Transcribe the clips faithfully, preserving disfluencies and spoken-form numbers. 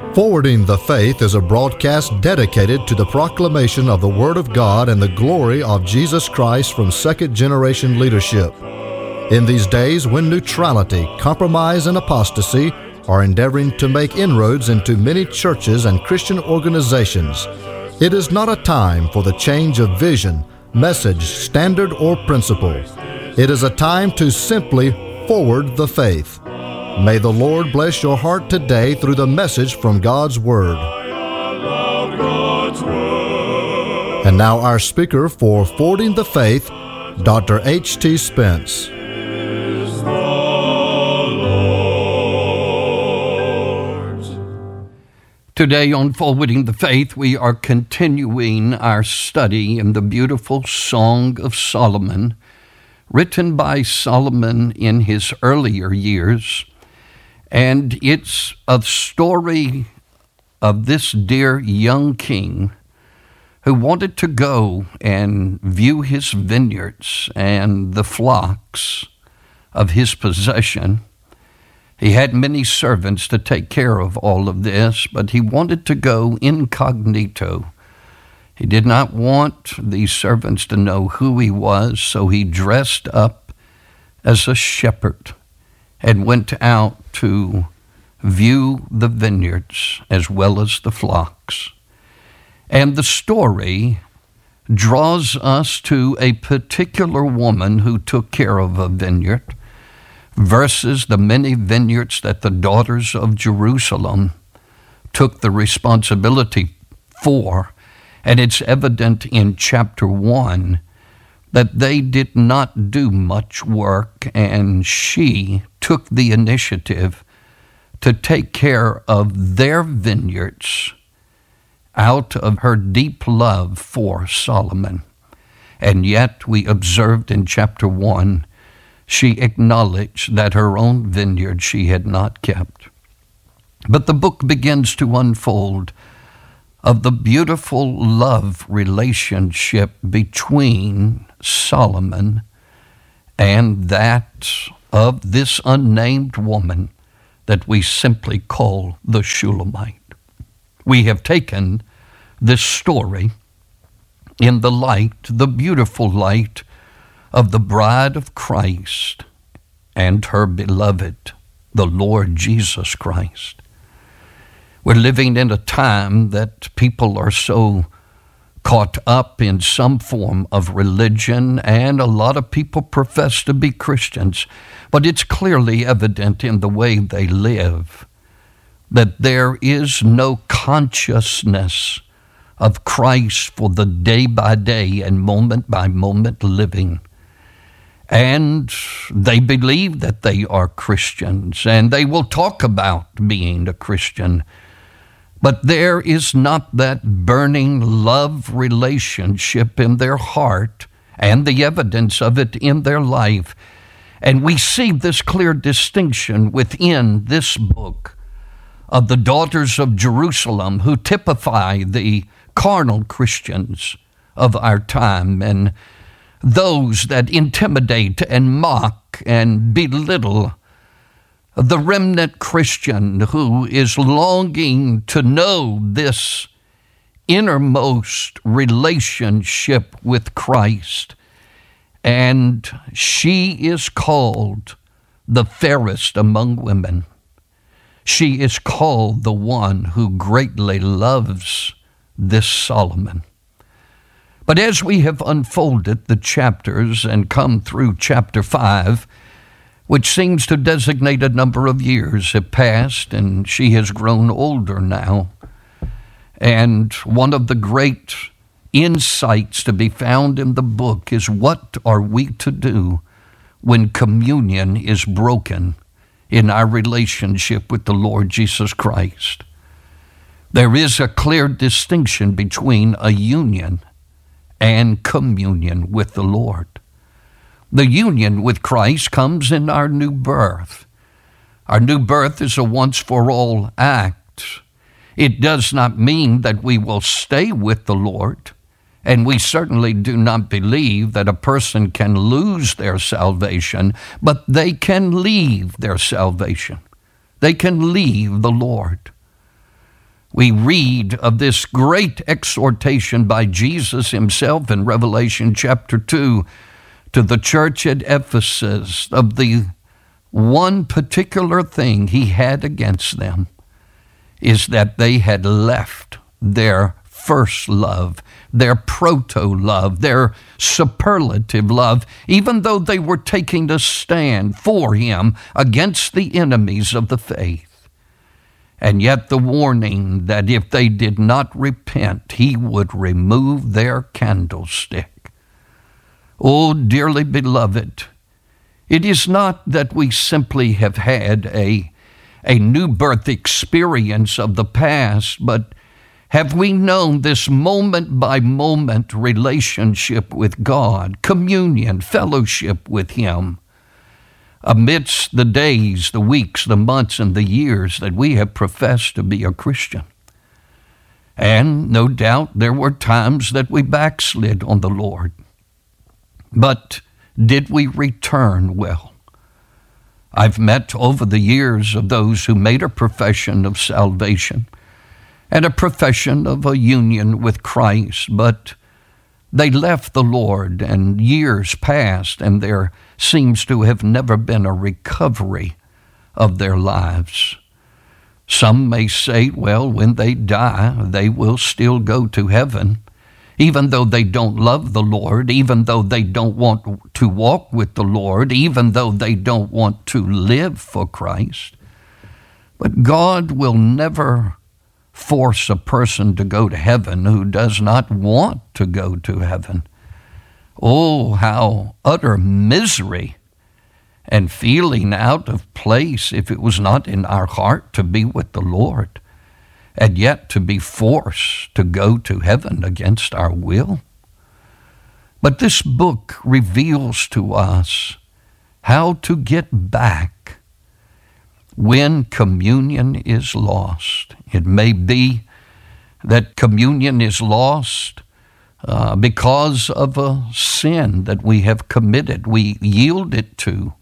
Forwarding the Faith is a broadcast dedicated to the proclamation of the Word of God and the glory of Jesus Christ from second-generation leadership. In these days when neutrality, compromise, and apostasy are endeavoring to make inroads into many churches and Christian organizations, it is not a time for the change of vision, message, standard, or principle. It is a time to simply forward the faith. May the Lord bless your heart today through the message from God's Word. And now our speaker for Forwarding the Faith, Doctor H T Spence. Today on Forwarding the Faith, we are continuing our study in the beautiful Song of Solomon, written by Solomon in his earlier years. And it's a story of this dear young king who wanted to go and view his vineyards and the flocks of his possession. He had many servants to take care of all of this, but he wanted to go incognito. He did not want these servants to know who he was, so he dressed up as a shepherd and went out to view the vineyards as well as the flocks. And the story draws us to a particular woman who took care of a vineyard versus the many vineyards that the daughters of Jerusalem took the responsibility for. And it's evident in chapter one that they did not do much work, and she took the initiative to take care of their vineyards out of her deep love for Solomon. And yet we observed in chapter one, she acknowledged that her own vineyard she had not kept. But the book begins to unfold of the beautiful love relationship between Solomon and that of this unnamed woman that we simply call the Shulamite. We have taken this story in the light, the beautiful light of the bride of Christ and her beloved, the Lord Jesus Christ. We're living in a time that people are so caught up in some form of religion, and a lot of people profess to be Christians, but it's clearly evident in the way they live that there is no consciousness of Christ for the day-by-day and moment-by-moment living. And they believe that they are Christians, and they will talk about being a Christian. But there is not that burning love relationship in their heart and the evidence of it in their life. And we see this clear distinction within this book of the daughters of Jerusalem, who typify the carnal Christians of our time and those that intimidate and mock and belittle the remnant Christian who is longing to know this innermost relationship with Christ. And she is called the fairest among women. She is called the one who greatly loves this Solomon. But as we have unfolded the chapters and come through chapter five, which seems to designate a number of years have passed, and she has grown older now. And one of the great insights to be found in the book is, what are we to do when communion is broken in our relationship with the Lord Jesus Christ? There is a clear distinction between a union and communion with the Lord. The union with Christ comes in our new birth. Our new birth is a once-for-all act. It does not mean that we will stay with the Lord, and we certainly do not believe that a person can lose their salvation, but they can leave their salvation. They can leave the Lord. We read of this great exhortation by Jesus himself in Revelation chapter two to the church at Ephesus of the one particular thing he had against them is that they had left their first love, their proto-love, their superlative love, even though they were taking a stand for him against the enemies of the faith. And yet the warning that if they did not repent, he would remove their candlestick. Oh, dearly beloved, it is not that we simply have had a, a new birth experience of the past, but have we known this moment-by-moment relationship with God, communion, fellowship with him, amidst the days, the weeks, the months, and the years that we have professed to be a Christian? And no doubt there were times that we backslid on the Lord. But did we return well? I've met over the years of those who made a profession of salvation and a profession of a union with Christ, but they left the Lord and years passed, and there seems to have never been a recovery of their lives. Some may say, well, when they die, they will still go to heaven, even though they don't love the Lord, even though they don't want to walk with the Lord, even though they don't want to live for Christ. But God will never force a person to go to heaven who does not want to go to heaven. Oh, how utter misery and feeling out of place if it was not in our heart to be with the Lord, and yet to be forced to go to heaven against our will. But this book reveals to us how to get back when communion is lost. It may be that communion is lost uh, because of a sin that we have committed, we yield it to,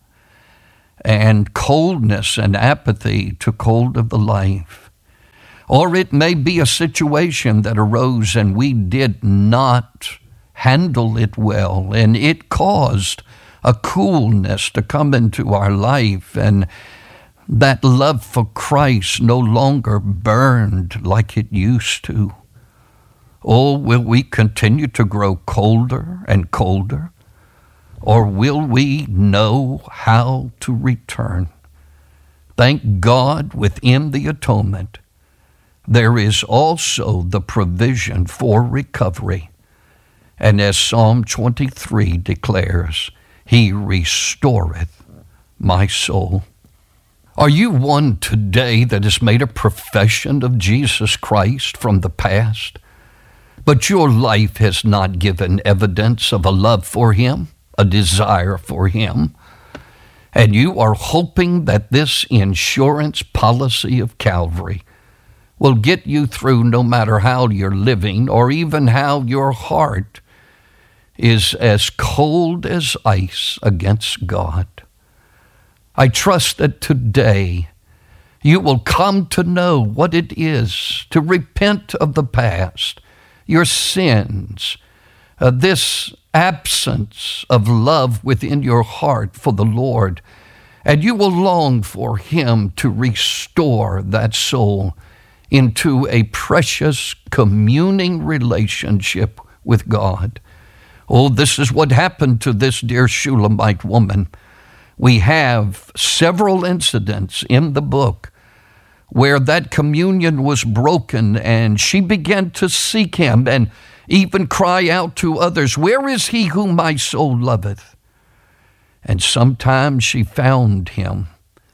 and coldness and apathy took hold of the life. Or it may be a situation that arose and we did not handle it well, and it caused a coolness to come into our life, and that love for Christ no longer burned like it used to. Oh, will we continue to grow colder and colder? Or will we know how to return? Thank God, within the atonement, there is also the provision for recovery. And as Psalm twenty-three declares, he restoreth my soul. Are you one today that has made a profession of Jesus Christ from the past, but your life has not given evidence of a love for him, a desire for him, and you are hoping that this insurance policy of Calvary will get you through no matter how you're living or even how your heart is as cold as ice against God? I trust that today you will come to know what it is to repent of the past, your sins, uh, this absence of love within your heart for the Lord, and you will long for him to restore that soul into a precious communing relationship with God. Oh, this is what happened to this dear Shulamite woman. We have several incidents in the book where that communion was broken, and she began to seek him and even cry out to others, "Where is he whom my soul loveth?" And sometimes she found him.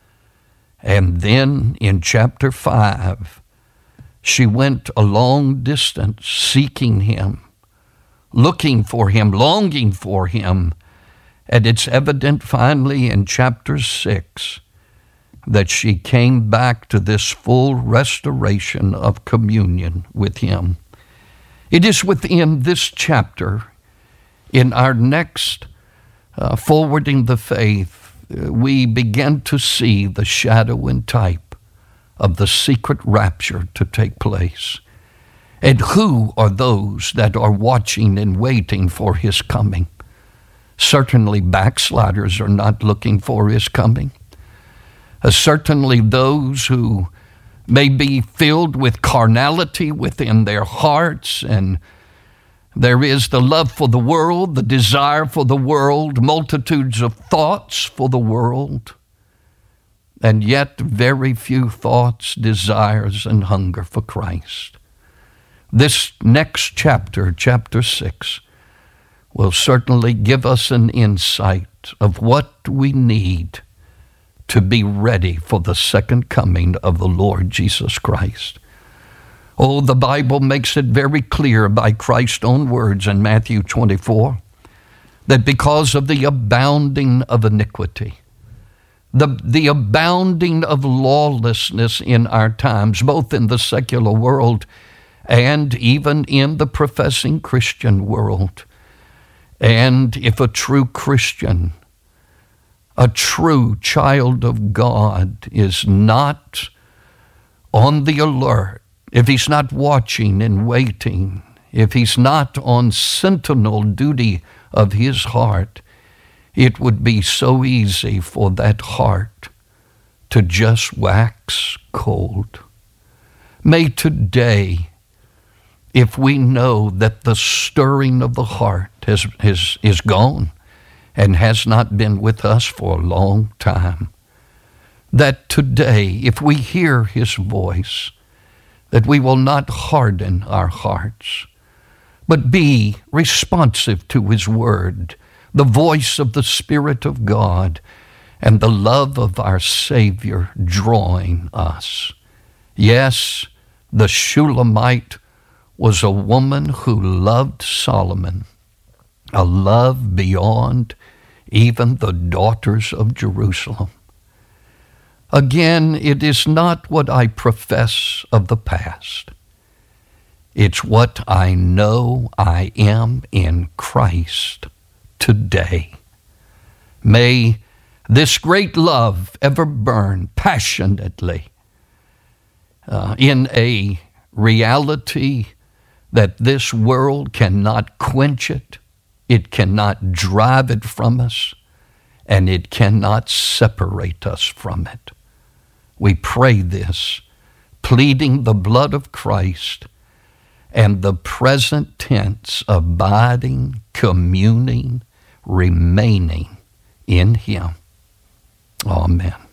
And then in chapter five, she went a long distance seeking him, looking for him, longing for him. And it's evident finally in chapter six that she came back to this full restoration of communion with him. It is within this chapter, in our next uh, Forwarding the Faith, uh, we begin to see the shadow and type of the secret rapture to take place. And who are those that are watching and waiting for his coming? Certainly backsliders are not looking for his coming. Uh, certainly those who may be filled with carnality within their hearts, and there is the love for the world, the desire for the world, multitudes of thoughts for the world, and yet very few thoughts, desires, and hunger for Christ. This next chapter, chapter six, will certainly give us an insight of what we need to be ready for the second coming of the Lord Jesus Christ. Oh, the Bible makes it very clear by Christ's own words in Matthew twenty-four that because of the abounding of iniquity, the, the abounding of lawlessness in our times, both in the secular world and even in the professing Christian world, and if a true Christian, a true child of God is not on the alert, if he's not watching and waiting, if he's not on sentinel duty of his heart, it would be so easy for that heart to just wax cold. May today, if we know that the stirring of the heart has, has, is gone and has not been with us for a long time, that today, if we hear his voice, that we will not harden our hearts, but be responsive to his word, the voice of the Spirit of God, and the love of our Savior drawing us. Yes, the Shulamite was a woman who loved Solomon, a love beyond even the daughters of Jerusalem. Again, it is not what I profess of the past. It's what I know I am in Christ today. May this great love ever burn passionately uh, in a reality that this world cannot quench it, it cannot drive it from us, and it cannot separate us from it. We pray this, pleading the blood of Christ and the present tense, abiding, communing, remaining in him. Amen.